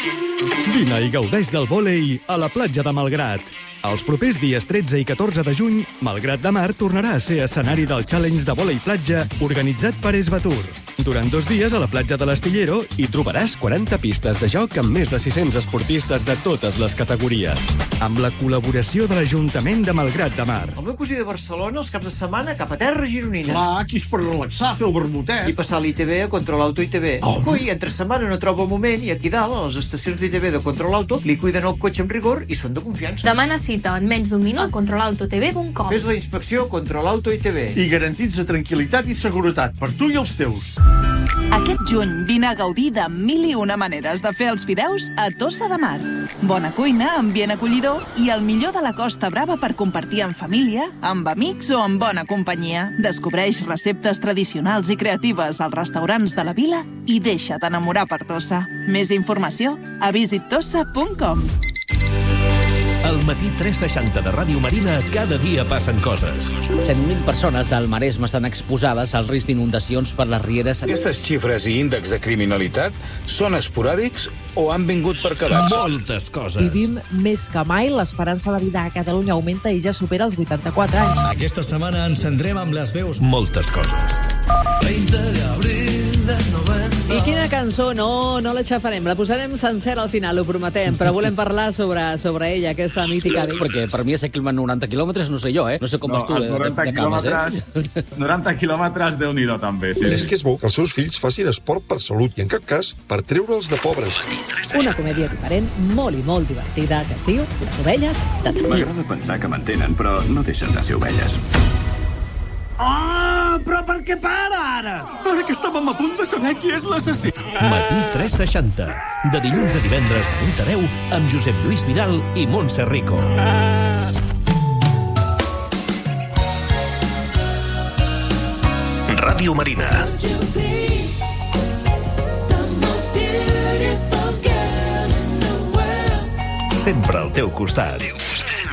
Vine i gaudeix del vòlei a la platja de Malgrat. Els propers dies 13 i 14 de juny, Malgrat de Mar tornarà a ser escenari del Challenge de vòlei platja organitzat per Esbatur. Durant 2 dies a la platja de l'Astillero hi trobaràs 40 pistes de joc amb més de 600 esportistes de totes les categories. Amb la col·laboració de l'Ajuntament de Malgrat de Mar. El meu cosí de Barcelona, els caps de setmana, cap a terra gironines. Clar, aquí és per relaxar, fer el vermutet. I passar l'ITV a Control Auto ITV. Coi, entre setmana no troba el moment i aquí dalt, a les estacions d'ITV de Control Auto, li cuiden el cotxe amb rigor i són de confiança. Demana cita en menys d'un minut a controlautotv.com. Fes la inspecció Control Auto ITV. I garantitza tranquil·litat i seguretat per tu i els teus. Aquest juny vine a gaudir de 1001 maneres de fer els fideus a Tossa de Mar. Bona cuina, ambient acollidor i el millor de la Costa Brava per compartir en família, amb amics o en bona companyia. Descobreix receptes tradicionals i creatives als restaurants de la vila i deixa't enamorar per Tossa. Més informació a visittossa.com. Al matí 360 de Ràdio Marina, cada dia passen coses. 100.000 persones del Maresme estan exposades al risc d'inundacions per les rieres. Aquestes xifres i índexs de criminalitat són esporàdics o han vingut per quedar-se? Moltes coses. Vivim més que mai, l'esperança de vida a Catalunya augmenta i ja supera els 84 anys. Aquesta setmana encendrem amb les veus moltes coses. 20 d'abril del 90. I quina cançó? No l'aixafarem, la posarem sencera al final, ho prometem, però volem parlar sobre ella, aquesta mítica disc. Perquè per mi a ser 90 quilòmetres no sé jo, No sé com vas tu de cames, 90 quilòmetres, Déu-n'hi-do també, sí. És que és bo que els seus fills facin esport per salut i en cap cas per treure'ls de pobres. Una comèdia diferent, molt i molt divertida, que es diu Les ovelles de Tandil. M'agrada pensar que m'entenen, però no deixen de ser ovelles. Oh, però per què para ara? Ara que estàvem a punt de saber qui és l'assassí. Matí 360. De dilluns a divendres de 8 a 10 amb Josep Lluís Vidal i Montse Rico. Ràdio Marina. Sempre al teu costat.